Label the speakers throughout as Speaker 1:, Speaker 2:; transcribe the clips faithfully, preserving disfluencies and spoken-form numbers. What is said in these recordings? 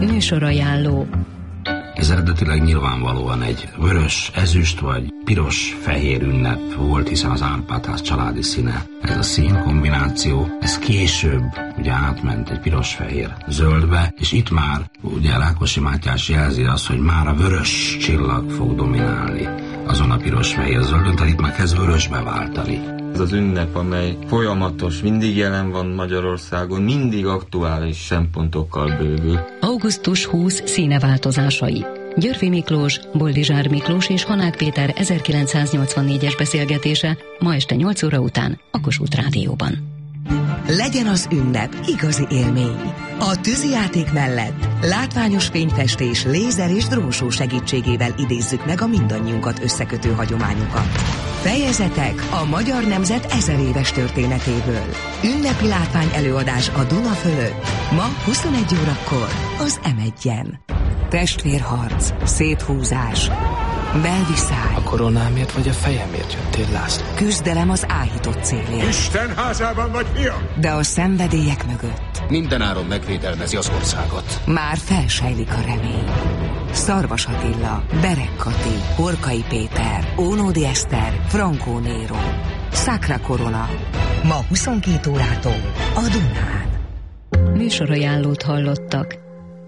Speaker 1: Műsorajánló.
Speaker 2: Ez eredetileg nyilvánvalóan egy vörös, ezüst vagy piros-fehér ünnep volt, hiszen az Árpád-ház családi színe. Ez a szín kombináció, ez később ugye átment egy piros-fehér zöldbe, és itt már ugye Rákosi Mátyás jelzi azt, hogy már a vörös csillag fog dominálni azon a piros-fehér zöldön, tehát itt már kezd vörösbe váltani.
Speaker 3: Ez az ünnep, amely folyamatos, mindig jelen van Magyarországon, mindig aktuális szempontokkal bővül.
Speaker 1: augusztus huszadika színeváltozásai. Györfi Miklós, Boldizsár Miklós és Hanák Péter ezerkilencszáznyolcvannégyes beszélgetése ma este nyolc óra után a Kossuth Rádióban.
Speaker 4: Legyen az ünnep igazi élmény. A tűzijáték mellett látványos fényfestés, lézer és drónshow segítségével idézzük meg a mindannyiunkat összekötő hagyományokat. Fejezetek a magyar nemzet ezer éves történetéből. Ünnepi látvány előadás a Duna fölött. Ma huszonegy órakor az em egyen. Testvérharc, széthúzás, belviszály.
Speaker 5: A koronámért vagy a fejemért jöttél, László?
Speaker 4: Küzdelem az áhított célért.
Speaker 6: Isten házában vagy, fiam?
Speaker 4: De a szenvedélyek mögött
Speaker 7: mindenáron megvédelmezi az országot.
Speaker 4: már felsejlik a remény. Szarvas Attila, Berek Kati, Horkai Péter, Ónódi Eszter, Frankó Néró. Sacra Corona. Ma huszonkét órától a Dunán.
Speaker 1: Műsorajánlót hallottak.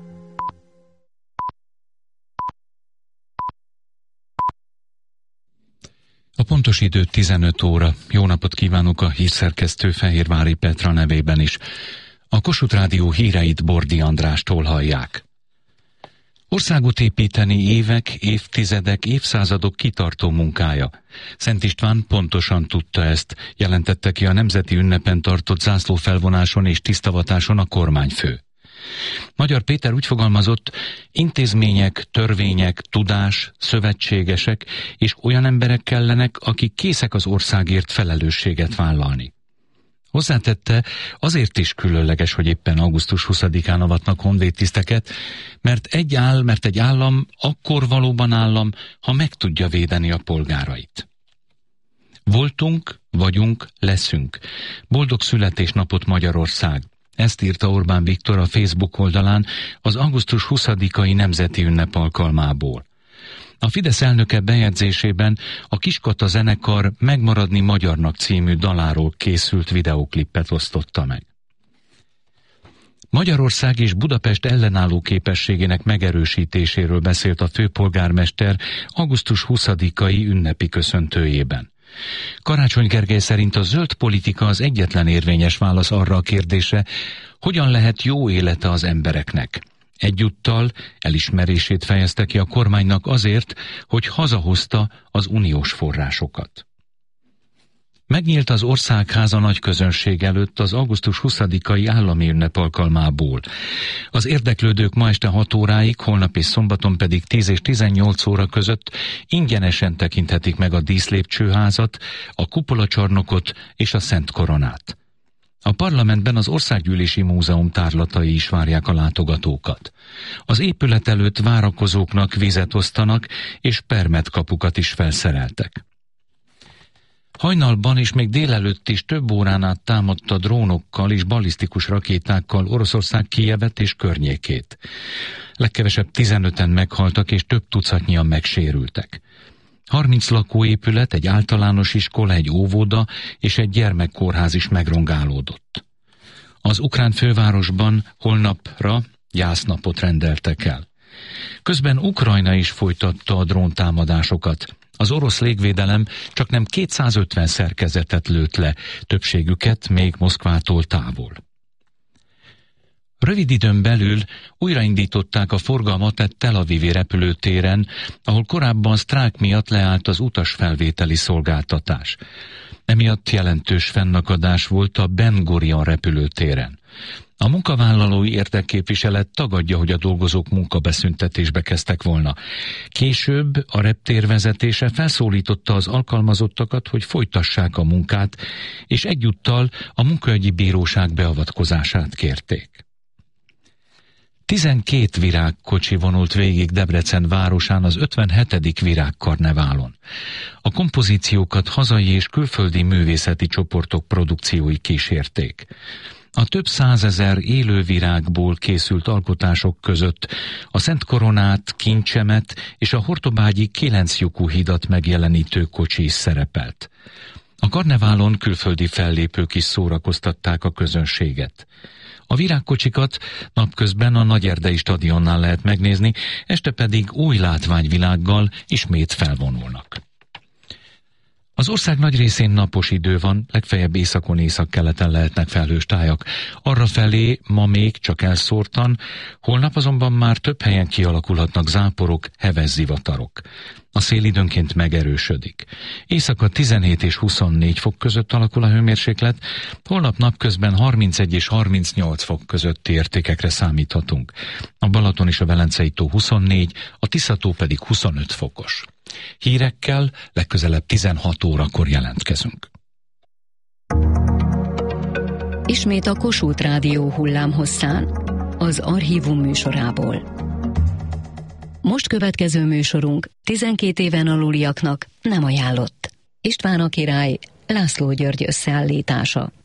Speaker 8: A pontos idő tizenöt óra. Jó napot kívánok a hírszerkesztő Fehérvári Petra nevében is. A Kossuth Rádió híreit Bordi Andrástól hallják. Országot építeni évek, évtizedek, évszázadok kitartó munkája. Szent István pontosan tudta ezt, jelentette ki a nemzeti ünnepen tartott zászlófelvonáson és tisztavatáson a kormányfő. Magyar Péter úgy fogalmazott, intézmények, törvények, tudás, szövetségesek és olyan emberek kellenek, akik készek az országért felelősséget vállalni. Hozzátette, azért is különleges, hogy éppen augusztus huszadikán avatnak honvédtiszteket, mert egy áll, mert egy állam akkor valóban állam, ha meg tudja védeni a polgárait. Voltunk, vagyunk, leszünk. Boldog születésnapot Magyarország! Ezt írta Orbán Viktor a Facebook oldalán az augusztus huszadikai nemzeti ünnep alkalmából. A Fidesz elnöke bejegyzésében a Kiskata zenekar Megmaradni magyarnak című daláról készült videóklippet osztotta meg. Magyarország és Budapest ellenálló képességének megerősítéséről beszélt a főpolgármester augusztus huszadikai ünnepi köszöntőjében. Karácsony Gergely szerint a zöld politika az egyetlen érvényes válasz arra a kérdésre, hogyan lehet jó élete az embereknek. Egyúttal elismerését fejezte ki a kormánynak azért, hogy hazahozta az uniós forrásokat. Megnyílt az Országháza nagy közönség előtt az augusztus huszadikai állami ünnep alkalmából. Az érdeklődők ma este hat óráig, holnap és szombaton pedig tíz és tizennyolc óra között ingyenesen tekinthetik meg a díszlépcsőházat, a kupolacsarnokot és a Szent Koronát. A parlamentben az Országgyűlési Múzeum tárlatai is várják a látogatókat. Az épület előtt várakozóknak vizet osztanak, és permetkapukat is felszereltek. Hajnalban és még délelőtt is több órán át támadta drónokkal és ballisztikus rakétákkal Oroszország Kijevet és környékét. Legkevesebb tizenöten meghaltak és több tucatnyian megsérültek. harminc lakóépület, egy általános iskola, egy óvoda és egy gyermekkórház is megrongálódott. Az ukrán fővárosban holnapra gyásznapot rendeltek el. Közben Ukrajna is folytatta a dróntámadásokat. Az orosz légvédelem csaknem kétszázötven szerkezetet lőtt le, többségüket még Moszkvától távol. Rövid időn belül újraindították a forgalmat egy Tel Avivi repülőtéren, ahol korábban sztrájk miatt leállt az utasfelvételi szolgáltatás. Emiatt jelentős fennakadás volt a Ben Gurion repülőtéren. A munkavállalói érdekképviselet tagadja, hogy a dolgozók munkabeszüntetésbe kezdtek volna. Később a reptér vezetése felszólította az alkalmazottakat, hogy folytassák a munkát, és egyúttal a munkaügyi bíróság beavatkozását kérték. Tizenkét virágkocsi vonult végig Debrecen városán az ötvenhetedik virágkarneválon. A kompozíciókat hazai és külföldi művészeti csoportok produkciói kísérték. A több százezer élővirágból készült alkotások között a Szent Koronát, Kincsemet és a hortobágyi kilenclyukú hidat megjelenítő kocsi is szerepelt. A karneválon külföldi fellépők is szórakoztatták a közönséget. A virágkocsikat napközben a Nagyerdei stadionnál lehet megnézni, este pedig új látványvilággal ismét felvonulnak. Az ország nagy részén napos idő van, legfeljebb északon északkeleten lehetnek felhős tájak. Arrafelé ma még csak elszórtan, holnap azonban már több helyen kialakulhatnak záporok, heves zivatarok. A szél időnként megerősödik. Éjszaka tizenhét és huszonnégy fok között alakul a hőmérséklet, holnap napközben harmincegy és harmincnyolc fok közötti értékekre számíthatunk. A Balaton és a Velencei tó huszonnégy, a Tisza-tó pedig huszonöt fokos. Hírekkel legközelebb tizenhat órakor jelentkezünk.
Speaker 1: Ismét a Kossuth Rádió hullámhosszán, az Archívum műsorából. Most következő műsorunk tizenkét éven aluliaknak nem ajánlott. István a király, László György összeállítása.